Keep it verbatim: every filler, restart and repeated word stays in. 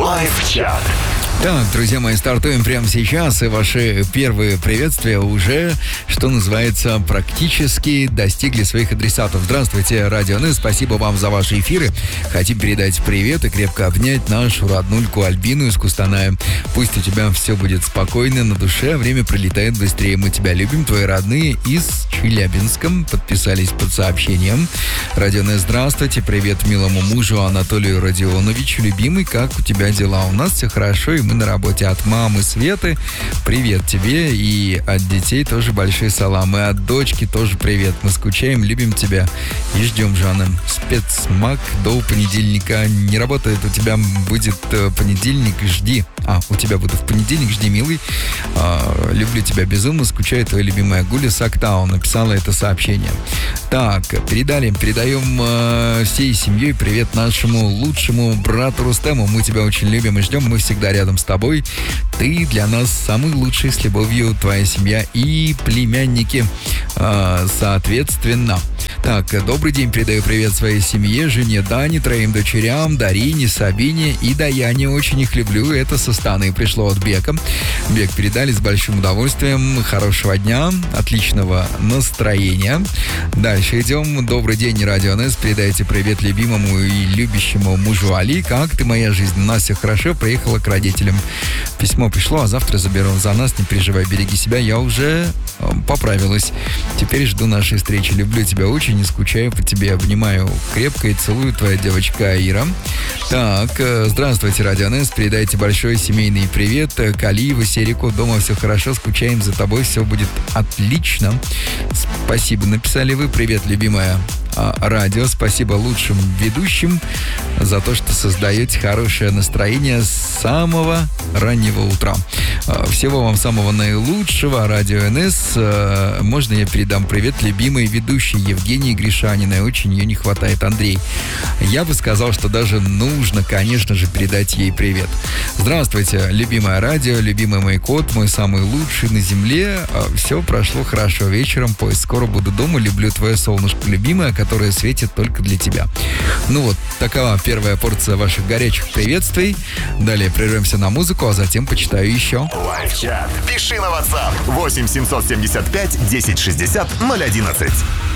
Лайв-чат. Так, друзья мои, стартуем прямо сейчас, и ваши первые приветствия уже, что называется, практически достигли своих адресатов. Здравствуйте, Радио эн эс, спасибо вам за ваши эфиры. Хотим передать привет и крепко обнять нашу роднульку Альбину из Кустаная. Пусть у тебя все будет спокойно на душе, а время пролетает быстрее. Мы тебя любим, твои родные из Челябинска подписались под сообщением. Радио эн эс, здравствуйте, привет милому мужу Анатолию Родионовичу. Любимый, как у тебя дела? У нас все хорошо, и мы на работе. От мамы Светы привет тебе, и от детей тоже большой салам, и от дочки тоже привет. Мы скучаем, любим тебя и ждем, Жанна. Спецмаг до понедельника не работает, у тебя будет понедельник, жди. А, у тебя буду в понедельник, жди, милый. А, люблю тебя безумно, скучаю, твоя любимая Гуля Сактау написала это сообщение. Так, передали, передаем э, всей семьей привет нашему лучшему брату Рустему. Мы тебя очень любим и ждем, мы всегда рядом с тобой. Ты для нас самый лучший, с любовью, твоя семья и племянники, э, соответственно. Так, добрый день, передаю привет своей семье, жене Дане, троим дочерям, Дарине, Сабине и Даяне. Очень их люблю, это со стороны пришло от Бека. Бек передали с большим удовольствием. Хорошего дня, отличного настроения. Дальше идем. Добрый день, Радио эн эс. Передайте привет любимому и любящему мужу Али. Как ты, моя жизнь? У нас все хорошо. Приехала к родителям. Письмо пришло, а завтра заберу за нас. Не переживай, береги себя. Я уже э, поправилась. Теперь жду нашей встречи. Люблю тебя очень, не скучаю по тебе. Обнимаю крепко и целую, твоя девочка Ира. Так, э, здравствуйте, Радио эн эс. Передайте большой семейный привет Калиеву, Серику. Дома все хорошо, скучаем за тобой. Все будет отлично. Спасибо, написали вы. Привет, любимая радио. Спасибо лучшим ведущим за то, что создаете хорошее настроение с самого раннего утра. Всего вам самого наилучшего. Радио эн эс. Можно я передам привет любимой ведущей Евгении Гришаниной? Очень ее не хватает, Андрей. Я бы сказал, что даже нужно, конечно же, передать ей привет. Здравствуйте, любимое радио, любимый мой кот, мой самый лучший на земле. Все прошло хорошо. Вечером поезд. Скоро буду дома. Люблю твое солнышко, любимое, которое светит только для тебя. Ну вот, такова первая порция ваших горячих приветствий. Далее прервемся на музыку, а затем почитаю еще. Лайв-чат. Пиши на WhatsApp восемь семьсот семьдесят пять десять шестьдесят ноль одиннадцать.